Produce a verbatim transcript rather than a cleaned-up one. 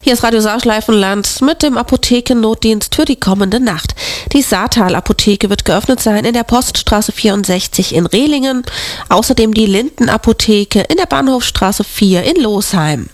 Hier ist Radio Sauschleifenland mit dem Apothekennotdienst für die kommende Nacht. Die Saartal-Apotheke wird geöffnet sein in der Poststraße vierundsechzig in Rehlingen. Außerdem die Linden-Apotheke in der Bahnhofstraße vier in Losheim.